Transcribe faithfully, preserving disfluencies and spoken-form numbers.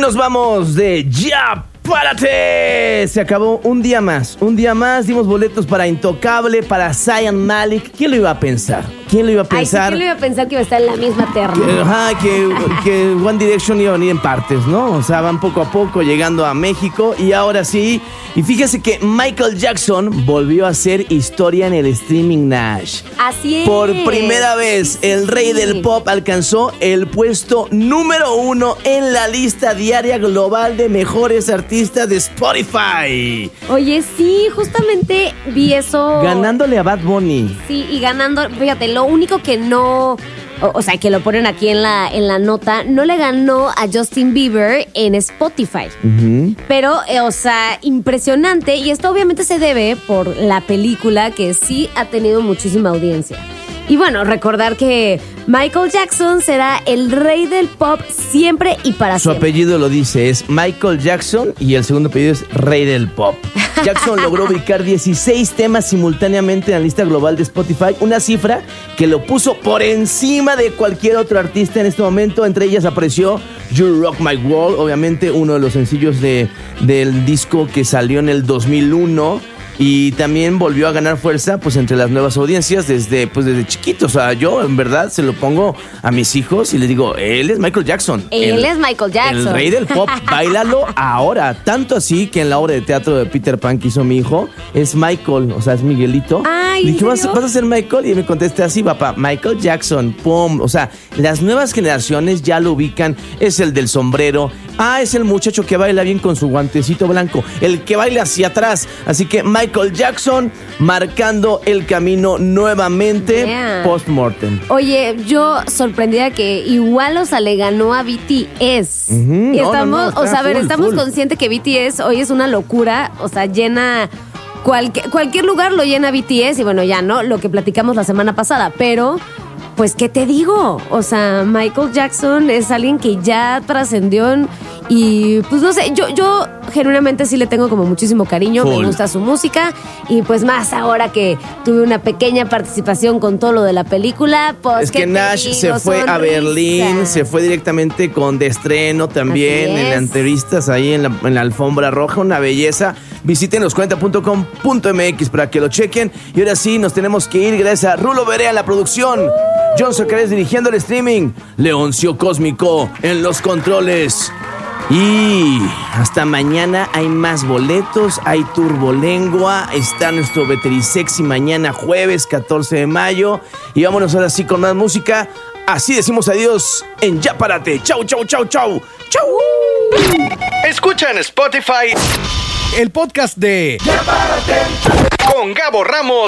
nos vamos de Ya Párate. Se acabó un día más, un día más. Dimos boletos para Intocable, para Zayn Malik. ¿Quién lo iba a pensar? ¿Quién lo iba a pensar? Ay, sí, ¿quién lo iba a pensar que iba a estar en la misma terna? Que, ajá, que, que One Direction iba a venir en partes, ¿no? O sea, van poco a poco llegando a México. Y ahora sí. Y fíjese que Michael Jackson volvió a hacer historia en el streaming Nash. Así es. Por primera vez, el rey sí. del pop alcanzó el puesto número uno en la lista diaria global de mejores artistas de Spotify. Oye, sí, justamente vi eso. Ganándole a Bad Bunny. Sí, y ganando, fíjate, lo único que no... O, o sea, que lo ponen aquí en la, en la nota, no le ganó a Justin Bieber en Spotify. Uh-huh. Pero, eh, o sea, impresionante. Y esto obviamente se debe por la película que sí ha tenido muchísima audiencia. Y bueno, recordar que Michael Jackson será el rey del pop siempre y para Su siempre. apellido lo dice, es Michael Jackson y el segundo apellido es rey del pop. Jackson logró ubicar dieciséis temas simultáneamente en la lista global de Spotify, una cifra que lo puso por encima de cualquier otro artista en este momento. Entre ellas apareció You Rock My World, obviamente uno de los sencillos de, del disco que salió en el dos mil uno. Y también volvió a ganar fuerza pues entre las nuevas audiencias desde, pues, desde chiquito. O sea, yo en verdad se lo pongo a mis hijos y les digo, él es Michael Jackson. Él el, es Michael Jackson. El rey del pop, báilalo ahora. Tanto así que en la obra de teatro de Peter Pan que hizo mi hijo, es Michael, o sea, es Miguelito. Ay, le dije, ¿vas, ¿en serio? ¿vas a ser Michael? Y me contesté así, papá, Michael Jackson, pum. O sea, las nuevas generaciones ya lo ubican. Es el del sombrero. Ah, es el muchacho que baila bien con su guantecito blanco. El que baila hacia atrás. Así que Michael Jackson marcando el camino nuevamente, Yeah. post-mortem. Oye, yo sorprendida que igual, o sea, le ganó a B T S. Ujú, Y no, estamos, no, no, o sea, a ver, full, estamos full. conscientes que B T S hoy es una locura, o sea, llena cualquier, cualquier lugar lo llena B T S y bueno, ya, ¿no? Lo que platicamos la semana pasada, pero pues, ¿qué te digo? O sea, Michael Jackson es alguien que ya trascendió en- y pues no sé, yo, yo genuinamente sí le tengo como muchísimo cariño, Full. me gusta su música y pues más ahora que tuve una pequeña participación con todo lo de la película, pues Es ¿qué que te Nash digo? se fue a Sonrisa. Berlín, se fue directamente con de estreno también, Así en es. entrevistas ahí en la, en la alfombra roja, una belleza. Visiten los cuenta punto com punto m x para que lo chequen. Y ahora sí, nos tenemos que ir gracias a Rulo Berea en la producción, John Socares dirigiendo el streaming, Leoncio Cósmico en los controles. Y hasta mañana hay más boletos, hay Turbolengua, está nuestro Veterisexy mañana jueves catorce de mayo. Y vámonos ahora sí con más música. Así decimos adiós en Ya Párate. Chau, chau, chau, chau. Chau. Escucha en Spotify el podcast de Ya Párate con Gabo Ramos